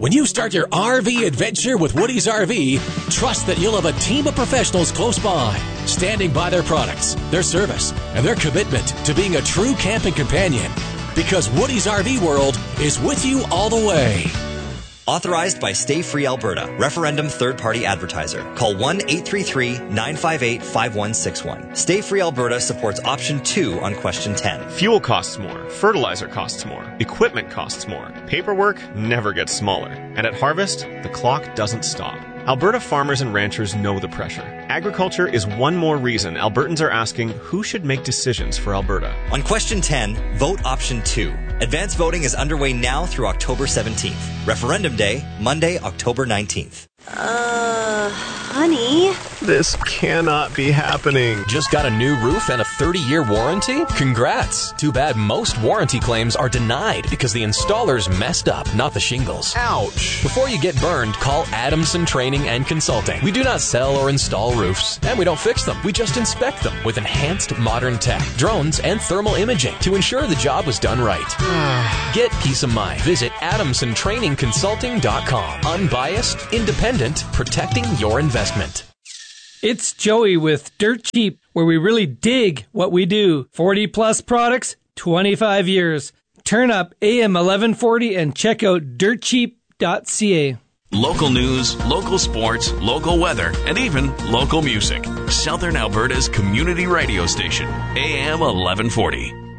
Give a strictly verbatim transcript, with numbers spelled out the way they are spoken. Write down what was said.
When you start your R V adventure with Woody's R V, trust that you'll have a team of professionals close by, standing by their products, their service, and their commitment to being a true camping companion. Because Woody's R V World is with you all the way. Authorized by Stay Free Alberta. Referendum third-party advertiser. Call one eight three three, nine five eight, five one six one. Stay Free Alberta supports option two on question ten. Fuel costs more. Fertilizer costs more. Equipment costs more. Paperwork never gets smaller. And at Harvest, the clock doesn't stop. Alberta farmers and ranchers know the pressure. Agriculture is one more reason Albertans are asking who should make decisions for Alberta. On question ten, vote option two. Advance voting is underway now through October seventeenth. Referendum day, Monday, October nineteenth. Uh, honey? This cannot be happening. Just got a new roof and a thirty-year warranty? Congrats. Too bad most warranty claims are denied because the installers messed up, not the shingles. Ouch. Before you get burned, call Adamson Training and Consulting. We do not sell or install roofs, and we don't fix them. We just inspect them with enhanced modern tech, drones, and thermal imaging to ensure the job was done right. Get peace of mind. Visit adamson training consulting dot com. Unbiased, independent, protecting your investment. It's Joey with Dirt Cheap, where we really dig what we do. forty plus products, twenty-five years. Turn up A M eleven forty and check out dirt cheap dot c a. Local news, local sports, local weather, and even local music. Southern Alberta's community radio station, A M eleven forty.